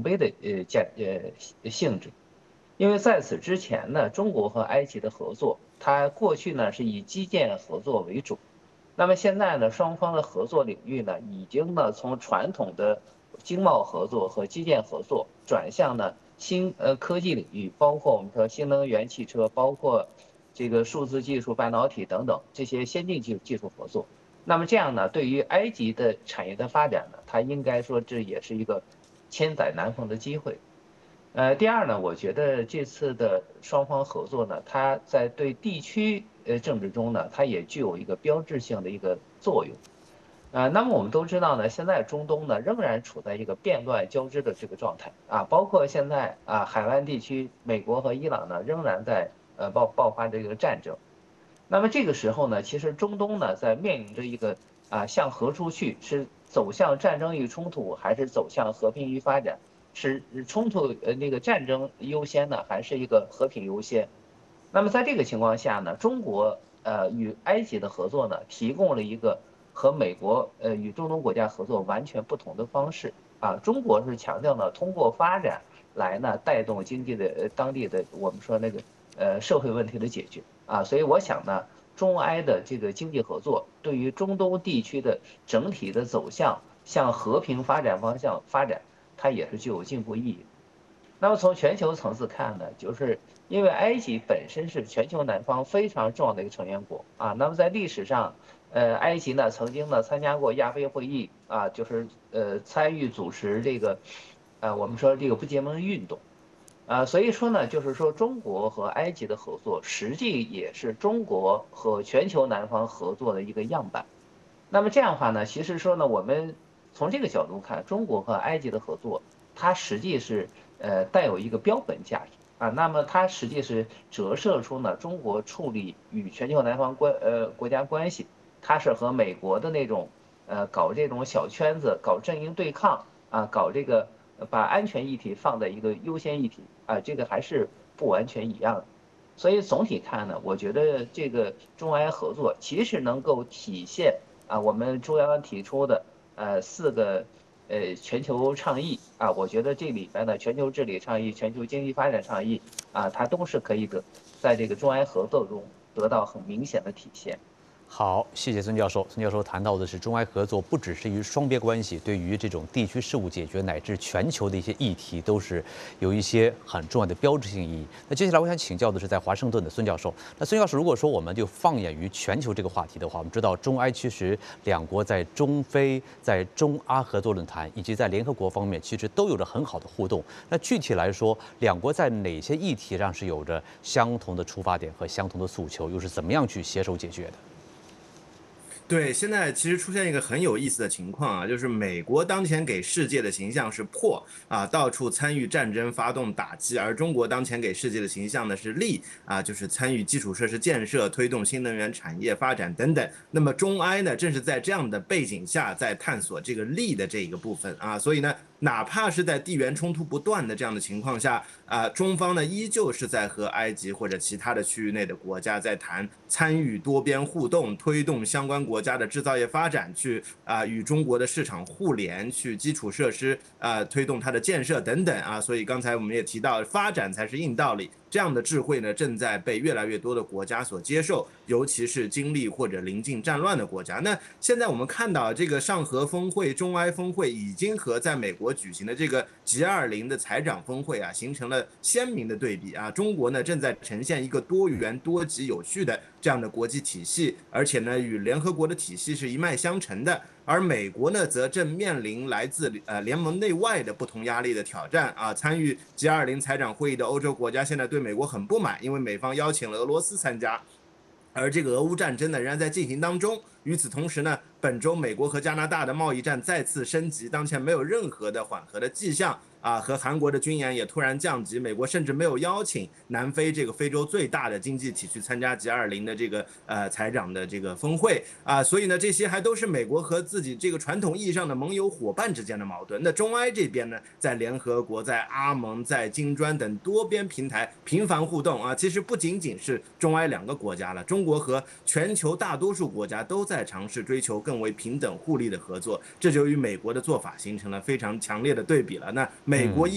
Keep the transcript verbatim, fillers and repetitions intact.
卑的呃价呃性质。因为在此之前呢，中国和埃及的合作，它过去呢是以基建合作为主。那么现在呢，双方的合作领域呢，已经呢从传统的经贸合作和基建合作转向呢新呃科技领域，包括我们说新能源汽车，包括这个数字技术、半导体等等这些先进技术技术合作。那么这样呢，对于埃及的产业的发展呢，它应该说这也是一个千载难逢的机会。呃，第二呢，我觉得这次的双方合作呢，它在对地区呃政治中呢，它也具有一个标志性的一个作用。呃，那么我们都知道呢，现在中东呢仍然处在一个变乱交织的这个状态啊，包括现在啊海湾地区，美国和伊朗呢仍然在呃爆爆发这个战争。那么这个时候呢，其实中东呢在面临着一个啊向何处去，是走向战争与冲突，还是走向和平与发展？是冲突呃那个战争优先呢，还是一个和平优先？那么在这个情况下呢，中国呃与埃及的合作呢，提供了一个和美国呃与中东国家合作完全不同的方式啊。中国是强调呢，通过发展来呢带动经济的呃当地的我们说那个呃社会问题的解决啊。所以我想呢，中埃的这个经济合作对于中东地区的整体的走向向和平发展方向发展，它也是具有进步意义。那么从全球层次看呢，就是因为埃及本身是全球南方非常重要的一个成员国啊。那么在历史上，呃，埃及呢曾经呢参加过亚非会议啊，就是呃参与主持这个，呃我们说这个不结盟运动，啊，所以说呢，就是说中国和埃及的合作，实际也是中国和全球南方合作的一个样板。那么这样的话呢，其实说呢，我们从这个角度看，中国和埃及的合作，它实际是呃带有一个标本价值啊。那么它实际是折射出呢，中国处理与全球南方关呃国家关系，它是和美国的那种呃搞这种小圈子、搞阵营对抗啊，搞这个呃把安全议题放在一个优先议题啊，这个还是不完全一样的。所以总体看呢，我觉得这个中埃合作其实能够体现。啊，我们中央提出的呃四个呃全球倡议啊，我觉得这里边的全球治理倡议、全球经济发展倡议啊，它都是可以得在这个中埃合作中得到很明显的体现。 好，谢谢孙教授。孙教授谈到的是中埃合作，不只是于双边关系，对于这种地区事务解决乃至全球的一些议题，都是有一些很重要的标志性意义。那接下来我想请教的是在华盛顿的孙教授。那孙教授，如果说我们就放眼于全球这个话题的话，我们知道中埃其实两国在中非、在中阿合作论坛以及在联合国方面，其实都有着很好的互动。那具体来说，两国在哪些议题上是有着相同的出发点和相同的诉求，又是怎么样去携手解决的？ 对，现在其实出现一个很有意思的情况啊，就是美国当前给世界的形象是破啊，到处参与战争、发动打击，而中国当前给世界的形象呢是利啊，就是参与基础设施建设、推动新能源产业发展等等。那么中埃呢，正是在这样的背景下，在探索这个利的这一个部分啊，所以呢。哪怕是在地缘冲突不断的这样的情况下，啊，中方呢依旧是在和埃及或者其他的区域内的国家在谈参与多边互动，推动相关国家的制造业发展，去啊与中国的市场互联，去基础设施啊推动它的建设等等啊。所以刚才我们也提到，发展才是硬道理。这样的智慧呢，正在被越来越多的国家所接受，尤其是经历或者临近战乱的国家。那现在我们看到，这个上合峰会、中埃峰会已经和在美国举行的这个 G 二十 的财长峰会啊，形成了鲜明的对比啊。中国呢，正在呈现一个多元、多极、有序的这样的国际体系，而且呢，与联合国的体系是一脉相承的。而美国呢，则正面临来自呃联盟内外的不同压力的挑战啊。参与 G 二十 财长会议的欧洲国家现在对美国很不满，因为美方邀请了俄罗斯参加。而这个俄乌战争呢，仍然在进行当中。与此同时呢，本周美国和加拿大的贸易战再次升级，当前没有任何的缓和的迹象啊。和韩国的军演也突然降级，美国甚至没有邀请南非这个非洲最大的经济体去参加 G 二十 的这个呃财长的这个峰会啊。所以呢，这些还都是美国和自己这个传统意义上的盟友伙伴之间的矛盾。那中埃这边呢，在联合国、在阿盟、在金砖等多边平台频繁互动啊。其实不仅仅是中埃两个国家了，中国和全球大多数国家都在尝试追求更为平等互利的合作，这就与美国的做法形成了非常强烈的对比了。那美国